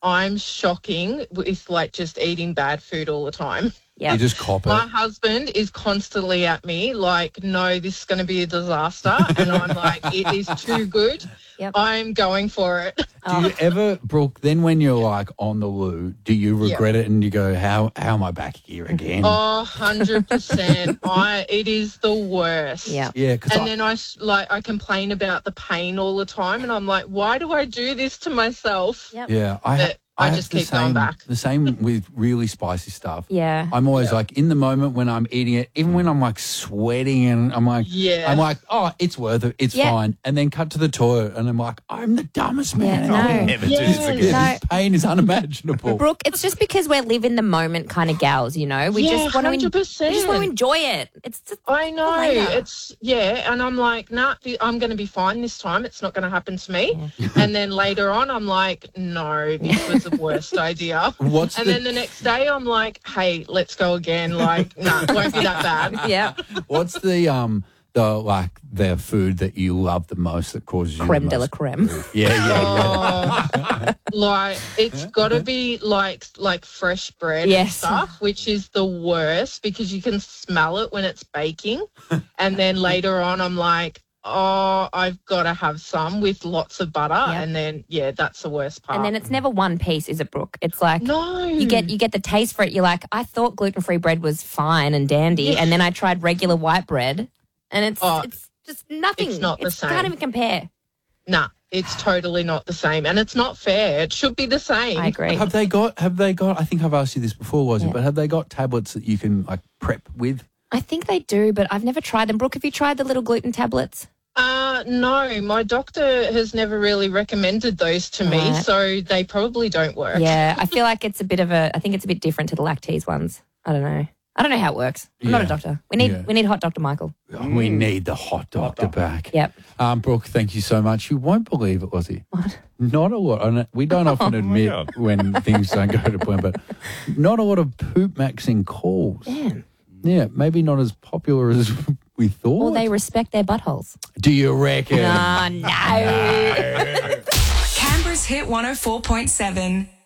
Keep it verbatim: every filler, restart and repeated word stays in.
I'm shocking with like just eating bad food all the time. Yep. You just cop My it. husband is constantly at me like, no, this is going to be a disaster. And I'm like, it is too good. Yep. I'm going for it. Do you ever, Brooke, then when you're like on the loo, do you regret it and you go, how how am I back here again? Oh, one hundred percent. I, it is the worst. Yeah. Yeah, because And then I s- like I complain about the pain all the time, and I'm like, why do I do this to myself? Yep. yeah, I, ha- But I have just the keep going same, back. The same with really spicy stuff. Yeah. I'm always like in the moment when I'm eating it, even when I'm like sweating and I'm like, Yeah. I'm like, oh, it's worth it, it's Yeah. fine. And then cut to the toilet and I'm like, I'm the dumbest man. Yeah, I'll no. never do this Yes. again. No. This pain is unimaginable. Brooke, it's just because we're live in the moment kind of gals, you know. We Yeah, just want to one hundred percent. we just want to enjoy it. It's just I know. later. It's, yeah. And I'm like, nah, I'm going to be fine this time. It's not going to happen to me. And then later on, I'm like, no, this was the worst idea. What's And the then the next day, I'm like, hey, let's go again. Like, nah, it won't be that bad. yeah. what's the um the like the food that you love the most that causes you Creme the de la most- creme. Yeah, yeah, yeah. Oh, like it's got to be like like fresh bread and Yes. stuff, which is the worst because you can smell it when it's baking. And then later on, I'm like, oh, I've got to have some with lots of butter. Yep. And then, yeah, that's the worst part. And then it's never one piece, is it, Brooke? It's like no, you get you get the taste for it. You're like, I thought gluten free bread was fine and dandy, Yeah. and then I tried regular white bread, and it's Oh, it's just nothing. it's not the It's- Can't same. even compare. Nah, it's totally not the same, and it's not fair. It should be the same. I agree. Have they got? Have they got? I think I've asked you this before, was Yeah. it? But have they got tablets that you can like prep with? I think they do, but I've never tried them. Brooke, have you tried the little gluten tablets? Uh, no, my doctor has never really recommended those to me, Right. so they probably don't work. Yeah, I feel like it's a bit of a. I think it's a bit different to the lactase ones. I don't know. I don't know how it works. I'm not a Yeah. doctor. We need Yeah. we need hot Doctor Michael. Oh, we need the hot doctor back. Yep. Um, Brooke, thank you so much. You won't believe it, Lozzie. What? Not a lot. and We don't often admit God. when things don't go to plan, but not a lot of poop maxing calls. Damn. Yeah, maybe not as popular as we thought. Or they respect their buttholes. Do you reckon? Oh, no. Canberra's Hit one oh four point seven.